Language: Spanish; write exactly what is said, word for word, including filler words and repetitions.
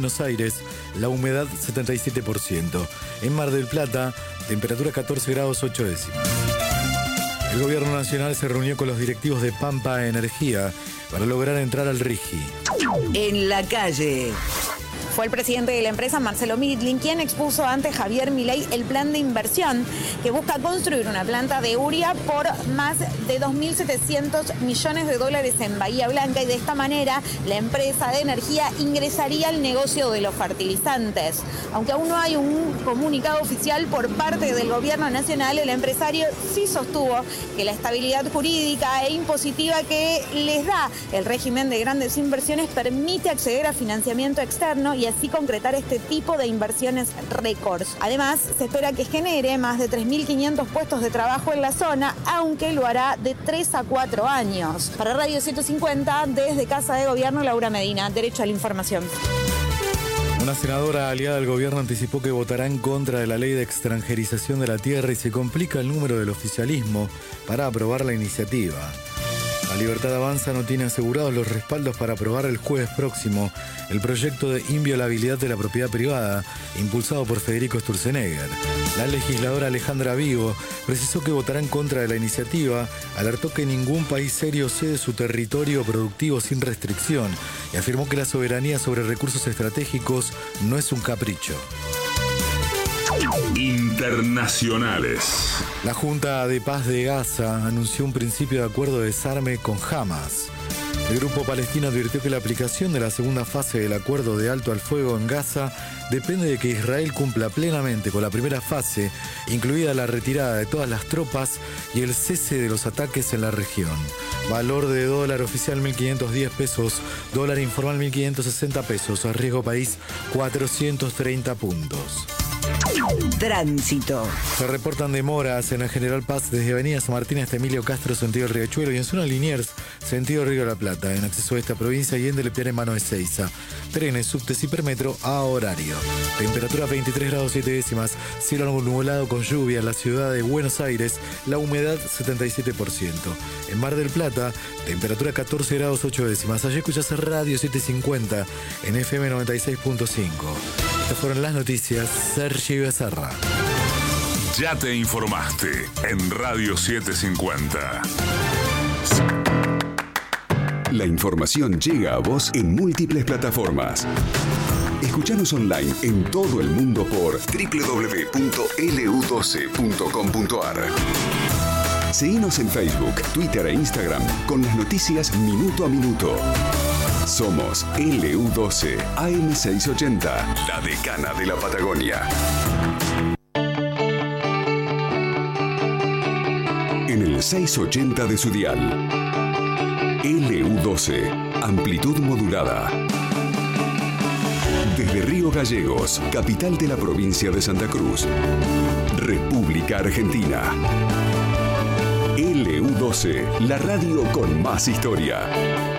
Buenos Aires, la humedad setenta y siete por ciento. En Mar del Plata, temperatura catorce grados ocho décimas. El gobierno nacional se reunió con los directivos de Pampa Energía para lograr entrar al RIGI. En la calle. Fue el presidente de la empresa, Marcelo Midlin, quien expuso ante Javier Milei el plan de inversión que busca construir una planta de urea por más de dos mil setecientos millones de dólares en Bahía Blanca, y de esta manera la empresa de energía ingresaría al negocio de los fertilizantes. Aunque aún no hay un comunicado oficial por parte del gobierno nacional, el empresario sí sostuvo que la estabilidad jurídica e impositiva que les da el régimen de grandes inversiones permite acceder a financiamiento externo y así concretar este tipo de inversiones récords. Además, se espera que genere más de tres mil quinientos puestos de trabajo en la zona, aunque lo hará de tres a cuatro años. Para Radio ciento cincuenta, desde Casa de Gobierno, Laura Medina, Derecho a la Información. Una senadora aliada al gobierno anticipó que votará en contra de la ley de extranjerización de la tierra y se complica el número del oficialismo para aprobar la iniciativa. La Libertad Avanza no tiene asegurados los respaldos para aprobar el jueves próximo el proyecto de inviolabilidad de la propiedad privada, impulsado por Federico Sturzenegger. La legisladora Alejandra Vigo precisó que votará en contra de la iniciativa, alertó que ningún país serio cede su territorio productivo sin restricción y afirmó que la soberanía sobre recursos estratégicos no es un capricho. Internacionales. La Junta de Paz de Gaza anunció un principio de acuerdo de desarme con Hamas. El grupo palestino advirtió que la aplicación de la segunda fase del acuerdo de alto al fuego en Gaza depende de que Israel cumpla plenamente con la primera fase, incluida la retirada de todas las tropas y el cese de los ataques en la región. Valor de dólar oficial mil quinientos diez pesos, dólar informal mil quinientos sesenta pesos, a riesgo país cuatrocientos treinta puntos. Tránsito. Se reportan demoras en el General Paz desde Avenida San Martín hasta Emilio Castro, sentido Riachuelo, y en zona Liniers, sentido Río de la Plata, en acceso a esta provincia y en Delepiane, mano de Ezeiza. Trenes, subtes y permetro a horario. Temperatura veintitrés grados siete décimas, cielo nublado con lluvia en la ciudad de Buenos Aires, la humedad setenta y siete por ciento. En Mar del Plata, temperatura catorce grados ocho décimas. Allí escuchás Radio setecientos cincuenta en F M noventa y seis punto cinco. Estas fueron las noticias. Sergio Becerra. Ya te informaste en Radio setecientos cincuenta. La información llega a vos en múltiples plataformas. Escuchanos online en todo el mundo por doble u doble u doble u punto l u doce punto com punto a r. Seguinos en Facebook, Twitter e Instagram con las noticias minuto a minuto. Somos L U doce A M seiscientos ochenta, la decana de la Patagonia. En el seiscientos ochenta de su dial. L U doce, amplitud modulada. Desde Río Gallegos, capital de la provincia de Santa Cruz, República Argentina. L U doce, la radio con más historia.